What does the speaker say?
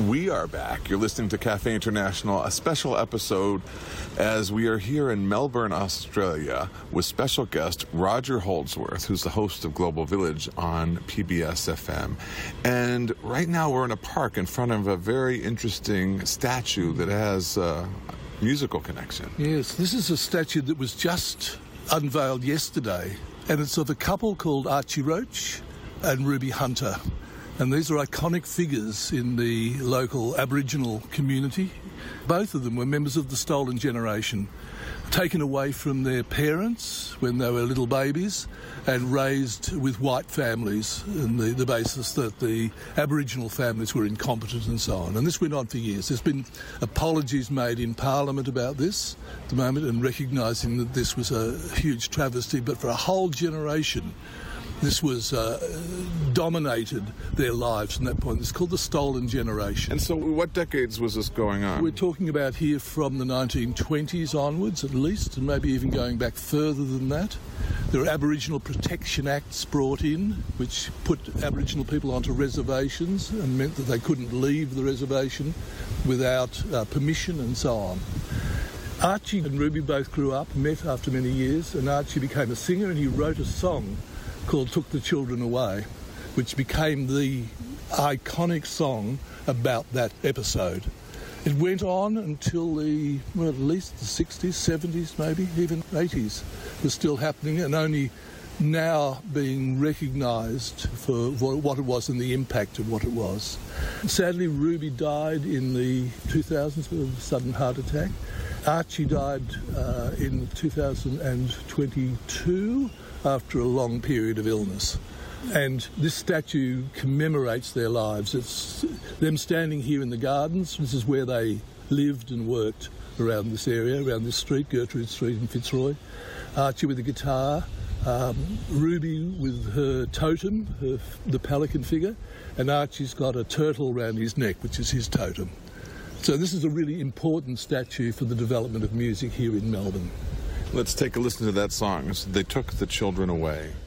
We are back. You're listening to Cafe International, a special episode as we are here in Melbourne, Australia, with special guest Roger Holdsworth, who's the host of Global Village on PBS FM. And right now we're in a park in front of a very interesting statue that has a musical connection. Yes, this is a statue that was just unveiled yesterday, and it's of a couple called Archie Roach and Ruby Hunter. And these are iconic figures in the local Aboriginal community. Both of them were members of the Stolen Generation, taken away from their parents when they were little babies and raised with white families on the basis that the Aboriginal families were incompetent and so on. And this went on for years. There's been apologies made in Parliament about this at the moment and recognising that this was a huge travesty, but for a whole generation this was dominated their lives from that point. It's called the Stolen Generation. And so what decades was this going on? We're talking about here from the 1920s onwards at least, and maybe even going back further than that. There are Aboriginal Protection Acts brought in, which put Aboriginal people onto reservations and meant that they couldn't leave the reservation without permission and so on. Archie and Ruby both grew up, met after many years, and Archie became a singer and he wrote a song called Took the Children Away, which became the iconic song about that episode. It went on until at least the 60s, 70s, maybe even 80s was still happening, and only now being recognised for what it was and the impact of what it was. Sadly, Ruby died in the 2000s with a sudden heart attack. Archie died in 2022 after a long period of illness. And this statue commemorates their lives. It's them standing here in the gardens. This is where they lived and worked around this area, around this street, Gertrude Street in Fitzroy. Archie with a guitar, Ruby with her totem, the pelican figure, and Archie's got a turtle around his neck, which is his totem. So this is a really important statue for the development of music here in Melbourne. Let's take a listen to that song. They Took the Children Away.